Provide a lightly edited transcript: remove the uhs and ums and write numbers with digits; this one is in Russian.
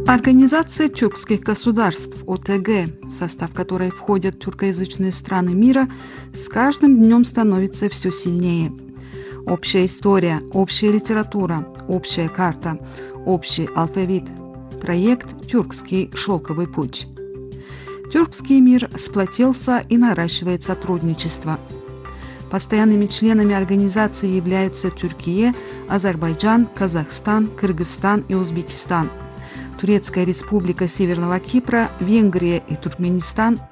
Организация тюркских государств ОТГ, в состав которой входят тюркоязычные страны мира, с каждым днем становится все сильнее. Общая история, общая литература, общая карта, общий алфавит. Проект «Тюркский шелковый путь». Тюркский мир сплотился и наращивает сотрудничество. Постоянными членами организации являются Türkiye, Азербайджан, Казахстан, Кыргызстан и Узбекистан. Турецкая республика Северного Кипра, Венгрия и Туркменистан